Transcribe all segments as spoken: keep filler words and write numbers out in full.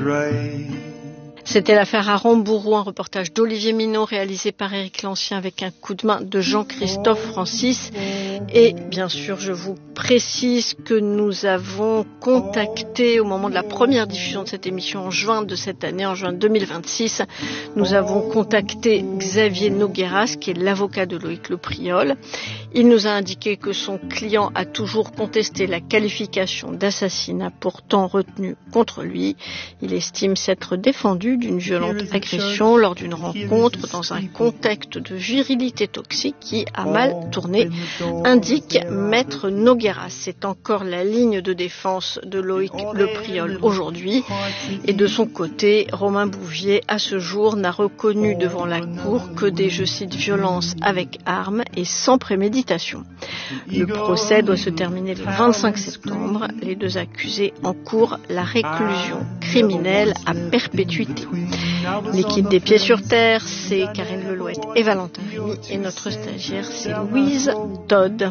C'était l'affaire Aron-Bourreau, un reportage d'Olivier Minot réalisé par Éric Lancien avec un coup de main de Jean-Christophe Francis. Et bien sûr, je vous précise que nous avons contacté au moment de la première diffusion de cette émission en juin de cette année, en juin deux mille vingt-six, nous avons contacté Xavier Nogueras, qui est l'avocat de Loïc Le Priol. Il nous a indiqué que son client a toujours contesté la qualification d'assassinat pourtant retenue contre lui. Il estime s'être défendu d'une violente agression lors d'une rencontre dans un contexte de virilité toxique qui a mal tourné, indique Maître Nogueras. C'est encore la ligne de défense de Loïc Le Priol aujourd'hui. Et de son côté, Romain Bouvier, à ce jour, n'a reconnu devant la Cour que des, je cite, violences avec armes et sans préméditation. Le procès doit se terminer le vingt-cinq septembre. Les deux accusés encourent la réclusion criminelle à perpétuité. L'équipe des Pieds sur Terre, c'est Karine Lelouette et Valentin Rémy, et notre stagiaire, c'est Louise Todd.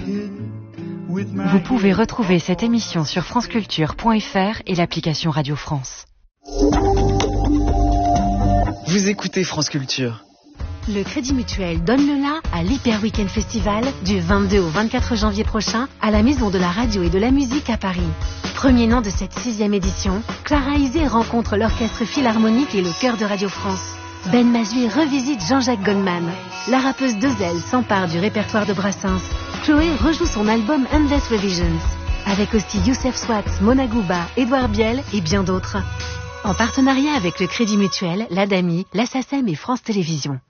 Vous pouvez retrouver cette émission sur franceculture point f r et l'application Radio France. Vous écoutez France Culture. Le Crédit Mutuel donne le la à l'Hyper Weekend Festival du vingt-deux au vingt-quatre janvier prochain à la Maison de la Radio et de la Musique à Paris. Premier nom de cette sixième édition, Clara Isé rencontre l'Orchestre Philharmonique et le Chœur de Radio France. Ben Mazué revisite Jean-Jacques Goldman. La rappeuse Dezel s'empare du répertoire de Brassens. Chloé rejoue son album Endless Revisions. Avec aussi Youssef Swat, Mona Gouba, Édouard Biel et bien d'autres. En partenariat avec le Crédit Mutuel, l'Adami, la SACEM et France Télévisions.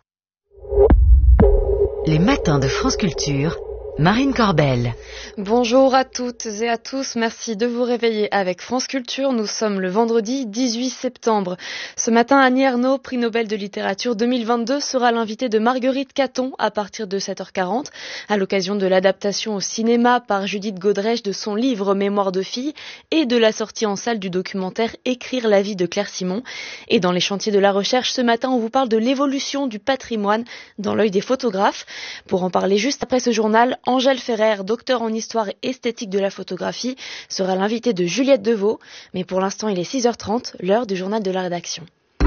Les matins de France Culture, Marine Corbel. Bonjour à toutes et à tous, merci de vous réveiller avec France Culture. Nous sommes le vendredi dix-huit septembre. Ce matin, Annie Ernaux, prix Nobel de littérature deux mille vingt-deux, sera l'invitée de Marguerite Caton à partir de sept heures quarante, à l'occasion de l'adaptation au cinéma par Judith Godrèche de son livre Mémoire de fille et de la sortie en salle du documentaire Écrire la vie de Claire Simon. Et dans les chantiers de la recherche, ce matin, on vous parle de l'évolution du patrimoine dans l'œil des photographes. Pour en parler juste après ce journal, Angèle Ferrer, docteur en histoire et esthétique de la photographie, sera l'invitée de Juliette Deveau. Mais pour l'instant, il est six heures trente, l'heure du journal de la rédaction.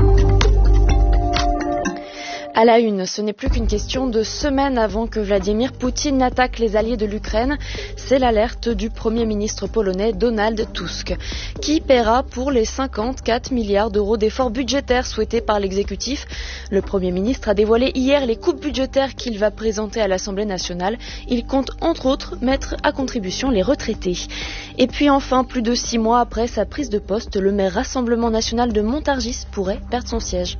À la une, ce n'est plus qu'une question de semaines avant que Vladimir Poutine n'attaque les alliés de l'Ukraine. C'est l'alerte du Premier ministre polonais Donald Tusk, qui paiera pour les cinquante-quatre milliards d'euros d'efforts budgétaires souhaités par l'exécutif. Le Premier ministre a dévoilé hier les coupes budgétaires qu'il va présenter à l'Assemblée nationale. Il compte entre autres mettre à contribution les retraités. Et puis enfin, plus de six mois après sa prise de poste, le maire Rassemblement national de Montargis pourrait perdre son siège.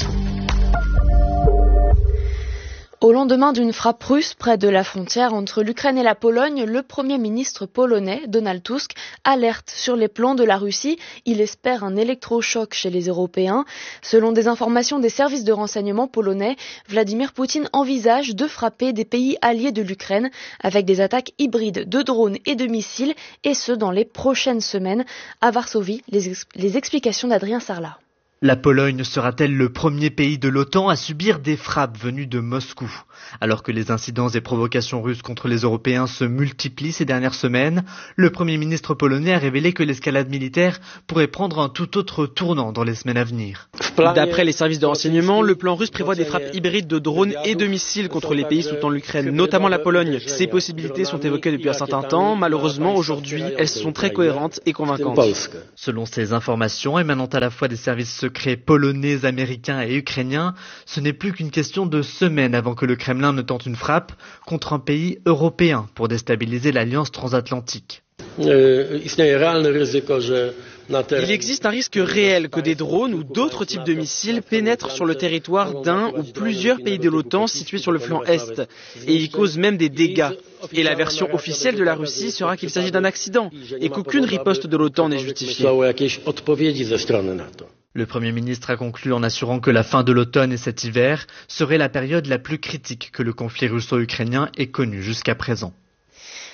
Au lendemain d'une frappe russe près de la frontière entre l'Ukraine et la Pologne, le Premier ministre polonais, Donald Tusk, alerte sur les plans de la Russie. Il espère un électrochoc chez les Européens. Selon des informations des services de renseignement polonais, Vladimir Poutine envisage de frapper des pays alliés de l'Ukraine avec des attaques hybrides de drones et de missiles, et ce dans les prochaines semaines. À Varsovie, les, ex- les explications d'Adrien Sarlat. La Pologne sera-t-elle le premier pays de l'OTAN à subir des frappes venues de Moscou ? Alors que les incidents et provocations russes contre les Européens se multiplient ces dernières semaines, le Premier ministre polonais a révélé que l'escalade militaire pourrait prendre un tout autre tournant dans les semaines à venir. D'après les services de renseignement, le plan russe prévoit des frappes hybrides de drones et de missiles contre les pays soutenant l'Ukraine, notamment la Pologne. Ces possibilités sont évoquées depuis un certain temps. Malheureusement, aujourd'hui, elles sont très cohérentes et convaincantes. Selon ces informations émanant à la fois des services secrets polonais, américains et ukrainiens, ce n'est plus qu'une question de semaines avant que le Kremlin ne tente une frappe contre un pays européen pour déstabiliser l'alliance transatlantique. Il existe un risque réel que des drones ou d'autres types de missiles pénètrent sur le territoire d'un ou plusieurs pays de l'OTAN situés sur le flanc Est, et y causent même des dégâts. Et la version officielle de la Russie sera qu'il s'agit d'un accident et qu'aucune riposte de l'OTAN n'est justifiée. Le Premier ministre a conclu en assurant que la fin de l'automne et cet hiver serait la période la plus critique que le conflit russo-ukrainien ait connue jusqu'à présent.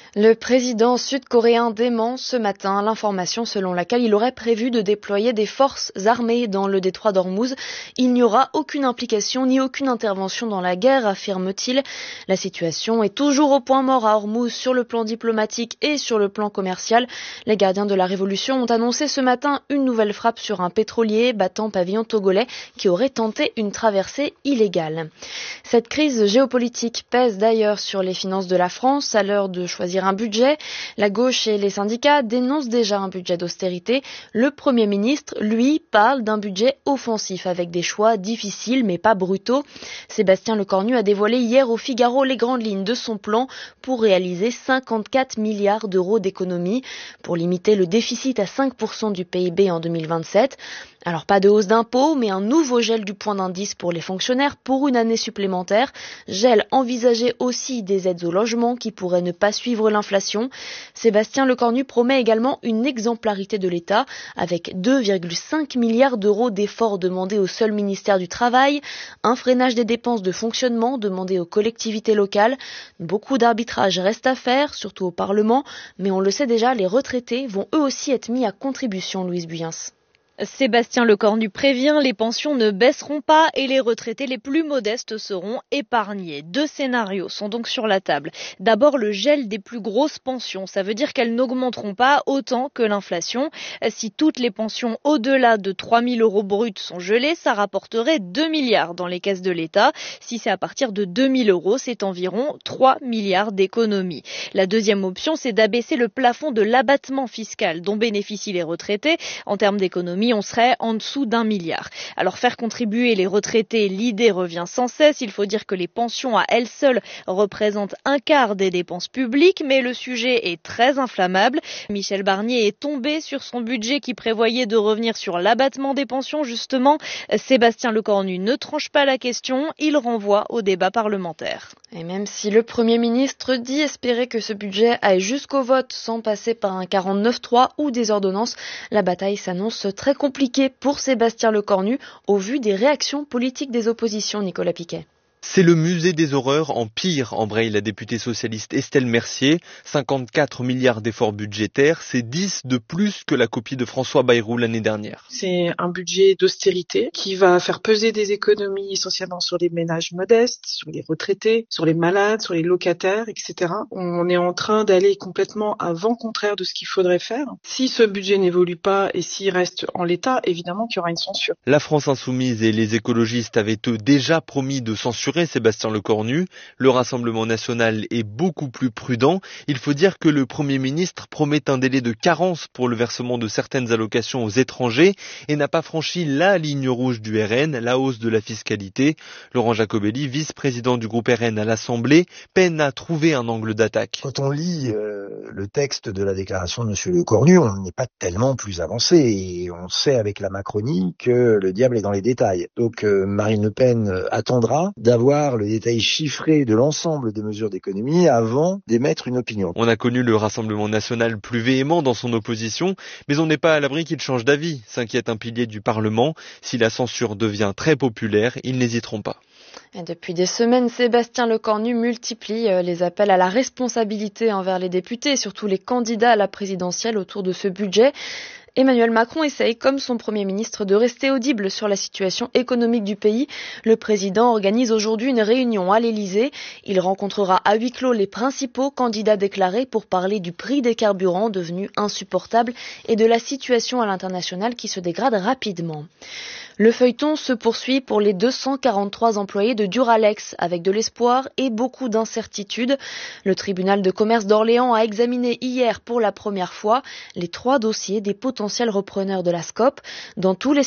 Le président sud-coréen dément ce matin l'information selon laquelle il aurait prévu de déployer des forces armées dans le détroit d'Ormuz. Il n'y aura aucune implication ni aucune intervention dans la guerre, affirme-t-il. La situation est toujours au point mort à Ormuz sur le plan diplomatique et sur le plan commercial. Les gardiens de la révolution ont annoncé ce matin une nouvelle frappe sur un pétrolier battant pavillon togolais qui aurait tenté une traversée illégale. Cette crise géopolitique pèse d'ailleurs sur les finances de la France à l'heure de choisir un budget. La gauche et les syndicats dénoncent déjà un budget d'austérité. Le Premier ministre, lui, parle d'un budget offensif avec des choix difficiles mais pas brutaux. Sébastien Lecornu a dévoilé hier au Figaro les grandes lignes de son plan pour réaliser cinquante-quatre milliards d'euros d'économies pour limiter le déficit à cinq pour cent du P I B en deux mille vingt-sept. Alors pas de hausse d'impôts, mais un nouveau gel du point d'indice pour les fonctionnaires pour une année supplémentaire. Gel envisagé aussi des aides au logement qui pourraient ne pas suivre l'inflation. Sébastien Lecornu promet également une exemplarité de l'État avec deux virgule cinq milliards d'euros d'efforts demandés au seul ministère du Travail, un freinage des dépenses de fonctionnement demandé aux collectivités locales. Beaucoup d'arbitrage reste à faire, surtout au Parlement, mais on le sait déjà, les retraités vont eux aussi être mis à contribution, Louise Buyens. Sébastien Lecornu prévient, les pensions ne baisseront pas et les retraités les plus modestes seront épargnés. Deux scénarios sont donc sur la table. D'abord, le gel des plus grosses pensions. Ça veut dire qu'elles n'augmenteront pas autant que l'inflation. Si toutes les pensions au-delà de trois mille euros bruts sont gelées, ça rapporterait deux milliards dans les caisses de l'État. Si c'est à partir de deux mille euros, c'est environ trois milliards d'économies. La deuxième option, c'est d'abaisser le plafond de l'abattement fiscal dont bénéficient les retraités. En termes d'économie, on serait en dessous d'un milliard. Alors faire contribuer les retraités, l'idée revient sans cesse. Il faut dire que les pensions à elles seules représentent un quart des dépenses publiques, mais le sujet est très inflammable. Michel Barnier est tombé sur son budget qui prévoyait de revenir sur l'abattement des pensions, justement. Sébastien Lecornu ne tranche pas la question, il renvoie au débat parlementaire. Et même si le Premier ministre dit espérer que ce budget aille jusqu'au vote sans passer par un quarante-neuf trois ou des ordonnances, la bataille s'annonce très compliquée pour Sébastien Lecornu au vu des réactions politiques des oppositions, Nicolas Piquet. C'est le musée des horreurs en pire, embraye la députée socialiste Estelle Mercier. cinquante-quatre milliards d'efforts budgétaires, c'est dix de plus que la copie de François Bayrou l'année dernière. C'est un budget d'austérité qui va faire peser des économies essentiellement sur les ménages modestes, sur les retraités, sur les malades, sur les locataires, et cetera. On est en train d'aller complètement à vent contraire de ce qu'il faudrait faire. Si ce budget n'évolue pas et s'il reste en l'état, évidemment qu'il y aura une censure. La France insoumise et les écologistes avaient eux déjà promis de censurer Sébastien Lecornu. Le Rassemblement national est beaucoup plus prudent. Il faut dire que le Premier ministre promet un délai de carence pour le versement de certaines allocations aux étrangers et n'a pas franchi la ligne rouge du R N, la hausse de la fiscalité. Laurent Jacobelli, vice-président du groupe R N à l'Assemblée, peine à trouver un angle d'attaque. Quand on lit euh, le texte de la déclaration de M. Lecornu, on n'est pas tellement plus avancé et on sait avec la Macronie que le diable est dans les détails. Donc euh, Marine Le Pen euh, attendra d'avoir le détail chiffré de l'ensemble des mesures d'économie avant d'émettre une opinion. On a connu le Rassemblement national plus véhément dans son opposition, mais on n'est pas à l'abri qu'il change d'avis, s'inquiète un pilier du Parlement. Si la censure devient très populaire, ils n'hésiteront pas. Et depuis des semaines, Sébastien Lecornu multiplie les appels à la responsabilité envers les députés et surtout les candidats à la présidentielle autour de ce budget. Emmanuel Macron essaye, comme son Premier ministre, de rester audible sur la situation économique du pays. Le président organise aujourd'hui une réunion à l'Élysée. Il rencontrera à huis clos les principaux candidats déclarés pour parler du prix des carburants devenu insupportable et de la situation à l'international qui se dégrade rapidement. Le feuilleton se poursuit pour les deux cent quarante-trois employés de Duralex, avec de l'espoir et beaucoup d'incertitudes. Le tribunal de commerce d'Orléans a examiné hier pour la première fois les trois dossiers des potentiels repreneurs de la SCOP. Dans tous les